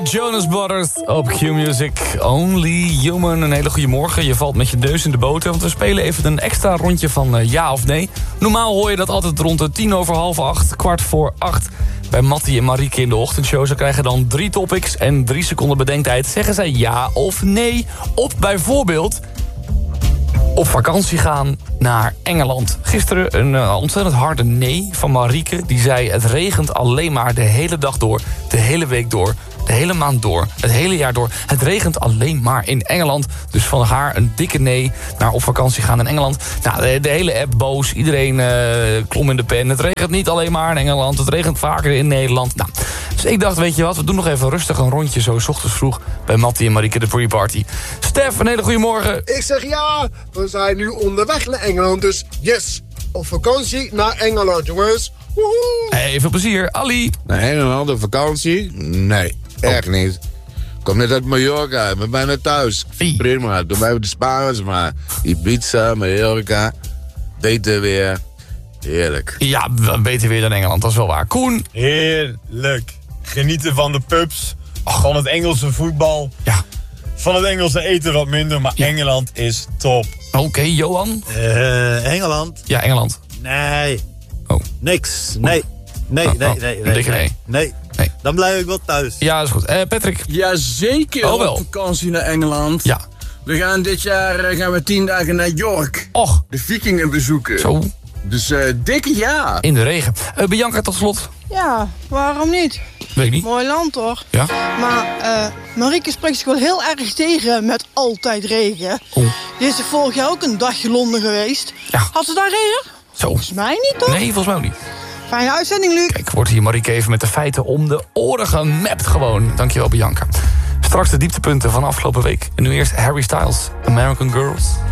Jonas Brothers op Q-Music, Only Human. Een hele goede morgen. Je valt met je neus in de boter, want we spelen even een extra rondje van ja of nee. Normaal hoor je dat altijd rond de 7:45, 7:15... bij Mattie en Marieke in de ochtendshow. Ze krijgen dan 3 topics en 3 seconden bedenktijd. Zeggen zij ja of nee op bijvoorbeeld op vakantie gaan naar Engeland. Gisteren een ontzettend harde nee van Marieke. Die zei het regent alleen maar de hele dag door, de hele week door, de hele maand door, het hele jaar door. Het regent alleen maar in Engeland. Dus van haar een dikke nee naar op vakantie gaan in Engeland. Nou, de hele app boos. Iedereen klom in de pen. Het regent niet alleen maar in Engeland. Het regent vaker in Nederland. Nou, dus ik dacht, weet je wat, we doen nog even rustig een rondje zo 's ochtends vroeg bij Mattie en Marieke de pre-party. Stef, een hele goede morgen. Ik zeg ja, we zijn nu onderweg naar Engeland, dus yes. Op vakantie naar Engeland, jongens. Woehoe. Hey, veel plezier. Ali. Naar Engeland op vakantie? Nee, echt niet. Ik kom net uit Mallorca, ik ben bijna thuis. Wie? Prima, toen bij de Spaans, maar Ibiza, Mallorca, beter weer. Heerlijk. Ja, beter weer dan Engeland, dat is wel waar. Koen. Heerlijk. Genieten van de pubs, van het Engelse voetbal, Ja. van het Engelse eten wat minder, maar Engeland is top. Oké, Johan. Engeland? Ja, Engeland. Nee. Oh. Niks. Nee. Nee. Een dikke nee. Nee. Nee. Dan blijf ik wel thuis. Ja, dat is goed. Patrick. Jazeker, Oh, wel. op vakantie naar Engeland. Ja. We gaan dit jaar 10 dagen naar York. Och, De vikingen bezoeken. zo. Dus dikke ja. In de regen. Bianca, tot slot. Ja, waarom niet? Weet ik niet. Mooi land hoor. Ja? Maar Marieke spreekt zich wel heel erg tegen met altijd regen. Oh. Die is er vorig jaar ook een dagje Londen geweest. Ja. Had ze daar regen? Zo. Volgens mij niet toch? Nee, volgens mij ook niet. Fijne uitzending, Luc. Kijk, wordt hier Marieke even met de feiten om de oren gemapt gewoon. Dankjewel, Bianca. Straks de dieptepunten van afgelopen week. En nu eerst Harry Styles, American Girls.